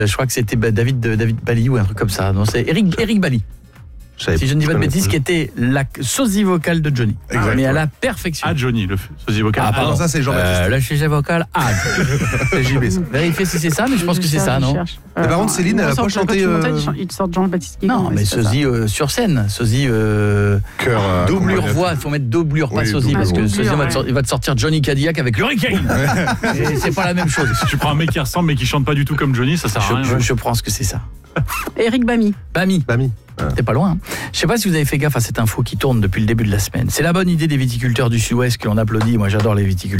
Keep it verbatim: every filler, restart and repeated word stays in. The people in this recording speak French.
Je crois que c'était David, David Bali ou un truc comme ça. Non, c'est Eric, Eric Bali. Si je ne dis pas de bêtises, qui était la sosie vocale de Johnny. Exactement. Mais à la perfection. Ah, Johnny, le sosie vocal. Ah, pardon, ça c'est Jean-Baptiste. Euh, le sosie vocal, ah. C'est J B. ça. Vérifiez si c'est ça, mais je pense que c'est ça, non? Mais par contre, Céline, elle a pas chanté. Euh... Il sort Jean-Baptiste Guégan. Non, mais sosie euh, sur scène. Sosie. Euh... Cœur. Euh, doublure voix, il faut mettre doublure, pas Oui, sosie, doublure. parce que Doublure, sosie, on va te ouais. sor- il va te sortir Johnny Cadillac avec l'Hurricane. Et c'est pas la même chose. Si tu prends un mec qui ressemble mais qui chante pas du tout comme Johnny, ça sert à Je, rien. je, je pense que c'est ça. Éric Bamy. Bamy. Bamy. T'es pas loin. Hein. Je sais pas si vous avez fait gaffe à cette info qui tourne depuis le début de la semaine. C'est la bonne idée des viticulteurs du Sud-Ouest que l'on applaudit. Moi, j'adore les viticulteurs.